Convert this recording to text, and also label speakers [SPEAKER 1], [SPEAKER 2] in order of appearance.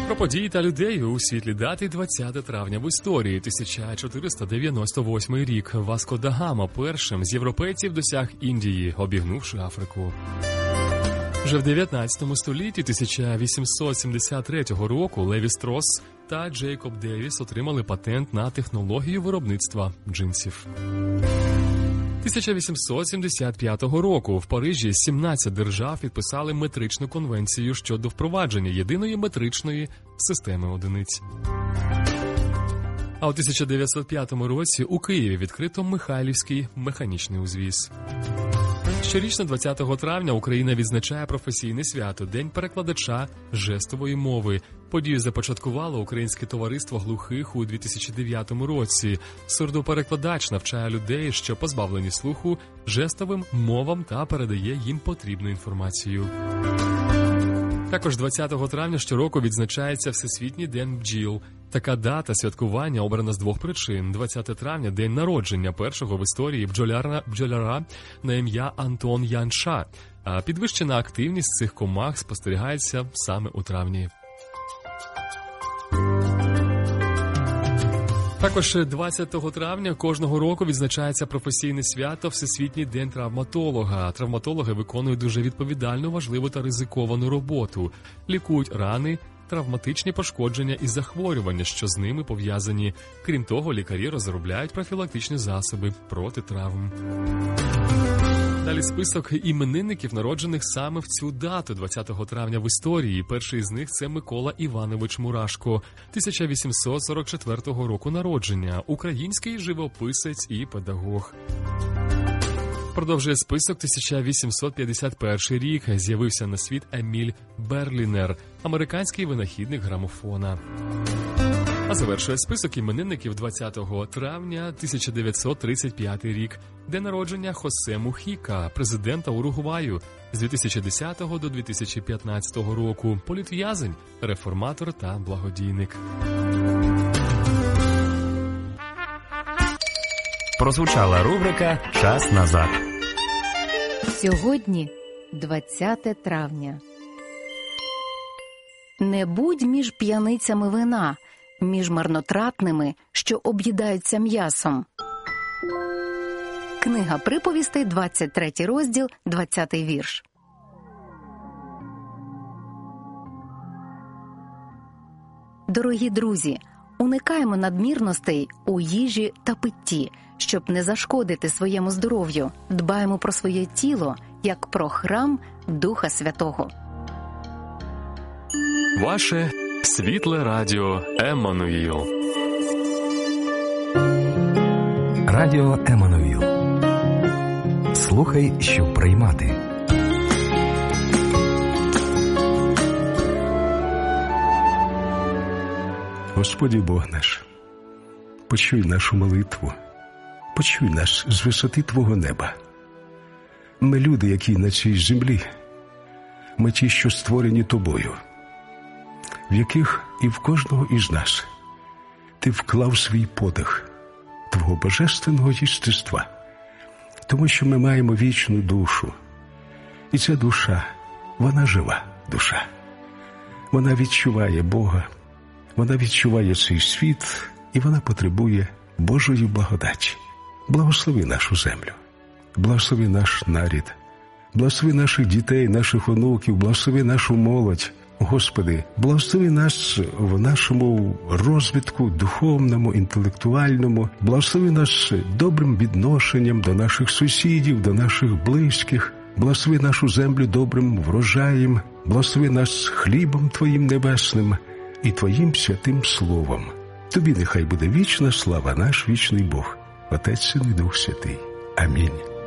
[SPEAKER 1] Про події та людей у світлі дати 20 травня в історії. 1498 рік. Васко да Гама першим з європейців досяг Індії, обігнувши Африку. Вже в 19 столітті 1873 року Леві Строс та Джейкоб Девіс отримали патент на технологію виробництва джинсів. 1875 року в Парижі 17 держав підписали метричну конвенцію щодо впровадження єдиної метричної системи одиниць. А у 1905 році у Києві відкрито Михайлівський механічний узвіз. Щорічно 20 травня Україна відзначає професійне свято – День перекладача жестової мови. Подію започаткувало Українське товариство глухих у 2009 році. Сурдоперекладач навчає людей, що позбавлені слуху, жестовим мовам та передає їм потрібну інформацію. Також 20 травня щороку відзначається Всесвітній день бджіл. Така дата святкування обрана з двох причин. 20 травня – день народження першого в історії бджоляра на ім'я Антон Янша. А підвищена активність цих комах спостерігається саме у травні. Також 20 травня кожного року відзначається професійне свято Всесвітній день травматолога. Травматологи виконують дуже відповідальну, важливу та ризиковану роботу. Лікують рани, травматичні пошкодження і захворювання, що з ними пов'язані. Крім того, лікарі розробляють профілактичні засоби проти травм. Далі список іменинників, народжених саме в цю дату, 20 травня в історії. Перший з них – це Микола Іванович Мурашко, 1844 року народження, український живописець і педагог. Продовжує список 1851 рік. З'явився на світ Еміль Берлінер, американський винахідник грамофона. А завершує список іменинників 20 травня 1935 рік. День народження Хосе Мухіка, президента Уругваю з 2010 до 2015 року. Політв'язень, реформатор та благодійник.
[SPEAKER 2] Прозвучала рубрика «Час назад».
[SPEAKER 3] Сьогодні 20 травня. Не будь між п'яницями вина, між марнотратними, що об'їдаються м'ясом. Книга приповістей, 23 розділ, 20 вірш. Дорогі друзі, уникаємо надмірностей у їжі та питті, щоб не зашкодити своєму здоров'ю. Дбаємо про своє тіло, як про храм Духа Святого.
[SPEAKER 1] Ваше світле радіо Еммануїл.
[SPEAKER 2] Радіо Еммануїл. Слухай, щоб приймати.
[SPEAKER 4] Господи Бог наш, почуй нашу молитву, почуй нас з висоти Твого неба. Ми люди, які на цій землі, ми ті, що створені Тобою, в яких і в кожного із нас Ти вклав свій подих Твого божественного єстества, тому що ми маємо вічну душу. І ця душа, вона жива душа. Вона відчуває Бога, вона відчуває цей світ, і вона потребує Божої благодаті. Благослови нашу землю, благослови наш нарід, благослови наших дітей, наших онуків, благослови нашу молодь. Господи, благослови нас в нашому розвитку духовному, інтелектуальному, благослови нас добрим відношенням до наших сусідів, до наших близьких, благослови нашу землю добрим врожаєм, благослови нас хлібом Твоїм небесним і Твоїм святим Словом. Тобі нехай буде вічна слава, наш вічний Бог, Отець, Син і Дух Святий. Амінь.